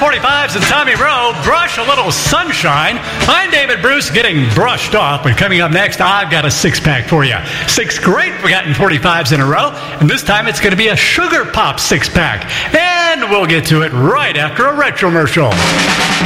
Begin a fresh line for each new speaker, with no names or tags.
45s and Tommy Rowe, Brush a Little Sunshine. I'm David Bruce getting brushed off, but coming up next, I've got a six-pack for you. 6 great forgotten 45s in a row, and this time it's going to be a Sugar Pop six-pack. And we'll get to it right after a retromercial.